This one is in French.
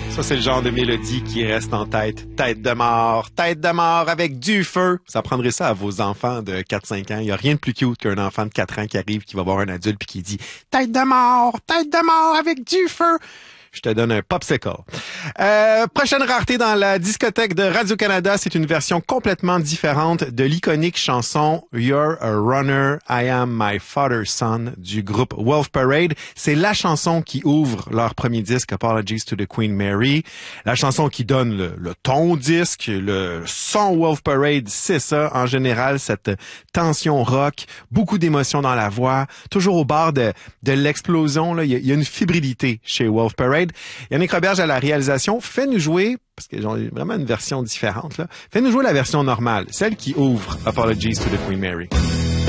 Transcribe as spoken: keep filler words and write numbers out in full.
Ça, c'est le genre de mélodie qui reste en tête. Tête de mort, tête de mort avec du feu. Ça prendrait ça à vos enfants de quatre cinq ans. Il n'y a rien de plus cute qu'un enfant de quatre ans qui arrive, qui va voir un adulte puis qui dit « Tête de mort, tête de mort avec du feu ». Je te donne un popsicle. Euh, prochaine rareté dans la discothèque de Radio-Canada, c'est une version complètement différente de l'iconique chanson You're a Runner, I Am My Father's Son du groupe Wolf Parade. C'est la chanson qui ouvre leur premier disque, Apologies to the Queen Mary. La chanson qui donne le, le ton au disque, le son Wolf Parade, c'est ça. En général, cette tension rock, beaucoup d'émotions dans la voix, toujours au bord de, de l'explosion. Là. Il y a, il y a une fébrilité chez Wolf Parade. Yannick Roberge à la réalisation, fais-nous jouer, parce que j'ai vraiment une version différente, là. Fais-nous jouer la version normale, celle qui ouvre Apologies to the Queen Mary.